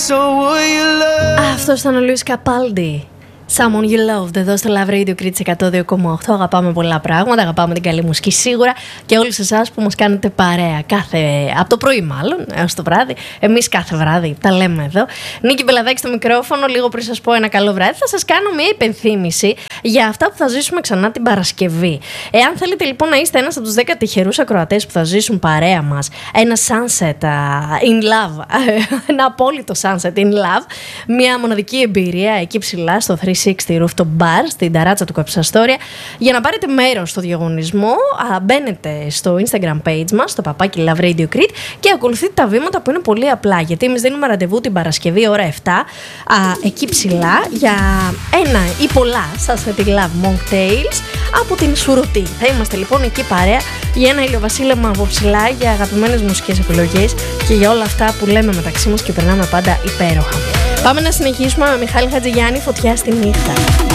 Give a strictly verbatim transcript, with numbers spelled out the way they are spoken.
Αυτό ήταν ο Λουίς Καπάλντι. Someone You Loved, εδώ στο Love Radio Crits εκατό δύο κόμμα οκτώ. Αγαπάμε πολλά πράγματα, αγαπάμε την καλή μουσική σίγουρα και όλους εσάς που μας κάνετε παρέα κάθε, από το πρωί μάλλον έως το βράδυ. Εμείς κάθε βράδυ τα λέμε εδώ. Νίκη Μπελαδάκη στο μικρόφωνο. Λίγο πριν σας πω ένα καλό βράδυ, θα σας κάνω μια υπενθύμηση για αυτά που θα ζήσουμε ξανά την Παρασκευή. Εάν θέλετε λοιπόν να είστε ένας από τους δέκα τυχερούς ακροατές που θα ζήσουν παρέα μας ένα sunset uh, in love, ένα απόλυτο sunset in love, μια μοναδική εμπειρία εκεί ψηλά στο τριακόσια εξήντα Rooftop Bar στην ταράτσα του Καψαστόρια. Για να πάρετε μέρος στο διαγωνισμό, α, μπαίνετε στο Instagram page μας, στο παπάκι Love Radio Crit, και ακολουθείτε τα βήματα που είναι πολύ απλά. Γιατί εμείς δίνουμε ραντεβού την Παρασκευή ώρα επτά, α, εκεί ψηλά, για ένα ή πολλά Sunset in Love Mocktails από την Σουρωτή. Θα είμαστε λοιπόν εκεί παρέα για ένα ηλιοβασίλεμα από ψηλά, για αγαπημένες μουσικές επιλογές και για όλα αυτά που λέμε μεταξύ μας και περνάμε πάντα υπέροχα. Πάμε να συνεχίσουμε με Μιχάλη Χατζηγιάννη, Φωτιά στη νύχτα.